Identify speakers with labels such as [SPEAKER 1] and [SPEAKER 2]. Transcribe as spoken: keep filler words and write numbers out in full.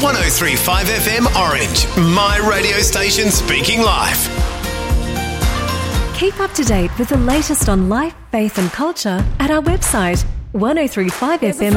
[SPEAKER 1] one oh three point five F M Orange, my radio station speaking life.
[SPEAKER 2] Keep up to date with the latest on life, faith and culture at our website, one oh three point five F M.